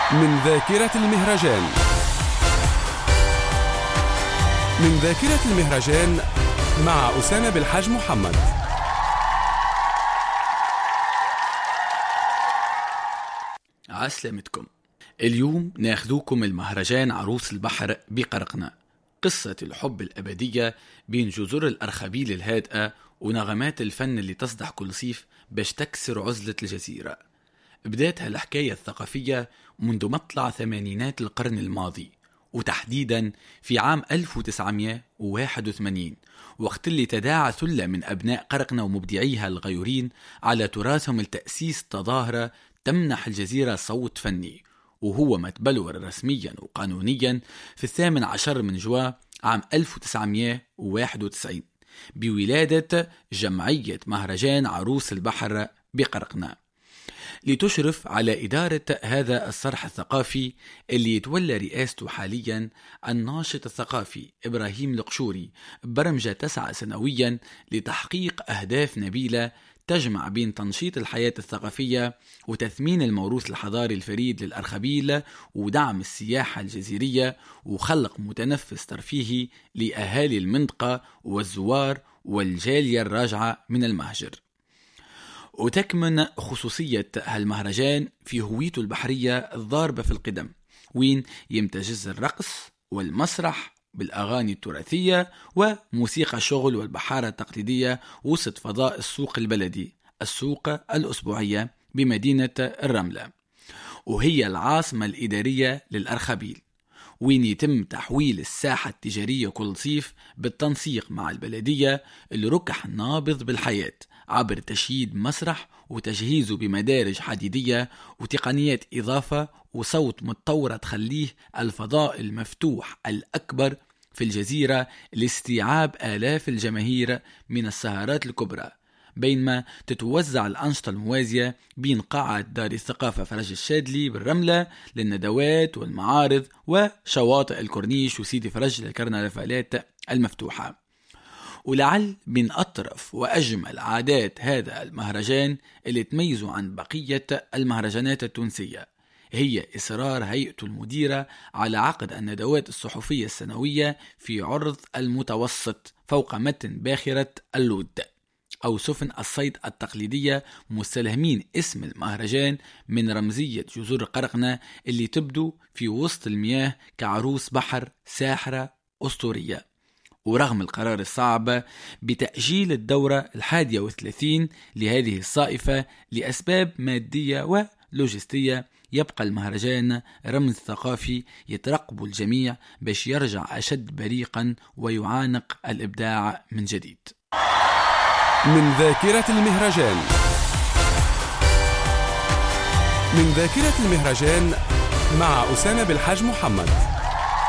من ذاكرة المهرجان. من ذاكرة المهرجان مع أسامة بالحاج محمد. عسلامتكم. اليوم ناخذوكم المهرجان عروس البحر بقرقنة، قصة الحب الأبدية بين جزر الأرخبيل الهادئة ونغمات الفن اللي تصدح كل صيف باش تكسر عزلة الجزيرة. بدات هالحكاية الثقافية منذ مطلع ثمانينات القرن الماضي، وتحديدا في عام 1981، وقت اللي تداعى ثلة من أبناء قرقنة ومبدعيها الغيورين على تراثهم لتأسيس تظاهرة تمنح الجزيرة صوت فني، وهو ما تبلور رسميا وقانونيا في 18 من جوان عام 1991 بولادة جمعية مهرجان عروس البحر بقرقنة، لتشرف على إدارة هذا الصرح الثقافي اللي يتولى رئاسته حاليا الناشط الثقافي إبراهيم القشوري، برمجة تسعى سنويا لتحقيق أهداف نبيلة تجمع بين تنشيط الحياة الثقافية وتثمين الموروث الحضاري الفريد للأرخبيل ودعم السياحة الجزيرية وخلق متنفس ترفيهي لأهالي المنطقة والزوار والجالية الراجعة من المهجر. وتكمن خصوصية هالمهرجان في هويته البحرية الضاربة في القدم، وين يمتجز الرقص والمسرح بالأغاني التراثية وموسيقى الشغل والبحارة التقليدية وسط فضاء السوق البلدي، السوق الأسبوعية بمدينة الرملة، وهي العاصمة الإدارية للأرخبيل، وين يتم تحويل الساحة التجارية كل صيف بالتنسيق مع البلدية الركح النابض بالحياة عبر تشييد مسرح وتجهيزه بمدارج حديدية وتقنيات إضافة وصوت متطورة تخليه الفضاء المفتوح الأكبر في الجزيرة لاستيعاب آلاف الجماهير من السهرات الكبرى، بينما تتوزع الأنشطة الموازية بين قاعة دار الثقافة فرج الشادلي بالرملة للندوات والمعارض وشواطئ الكورنيش وسيدي فرج للكرنفالات المفتوحة. ولعل من أطرف وأجمل عادات هذا المهرجان اللي تميزه عن بقية المهرجانات التونسية هي إصرار هيئته المديرة على عقد الندوات الصحفية السنوية في عرض المتوسط فوق متن باخرة اللود أو سفن الصيد التقليدية، مستلهمين اسم المهرجان من رمزية جزر قرقنة اللي تبدو في وسط المياه كعروس بحر ساحرة أسطورية. ورغم القرار الصعب بتأجيل الدورة 31 لهذه الصائفة لأسباب مادية ولوجستية، يبقى المهرجان رمز ثقافي يترقب الجميع باش يرجع أشد بريقا ويعانق الإبداع من جديد. من ذاكرة المهرجان. من ذاكرة المهرجان مع أسامة بالحاج محمد.